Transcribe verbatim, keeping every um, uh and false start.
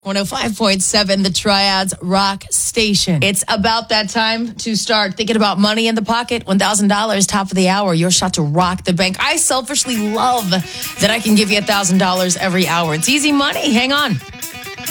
one oh five point seven, the Triads Rock Station. It's about that time to start thinking about money in the pocket. one thousand dollars, top of the hour, your shot to rock the bank. I selfishly love that I can give you one thousand dollars every hour. It's easy money. Hang on.